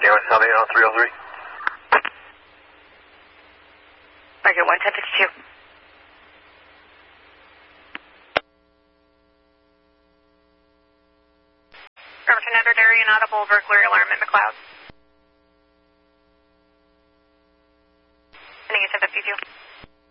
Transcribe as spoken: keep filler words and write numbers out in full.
Gary, South eight on three oh three. Roger, one ten fifty-two. Bremerton, Edward area, inaudible over clear alarm at McLeod.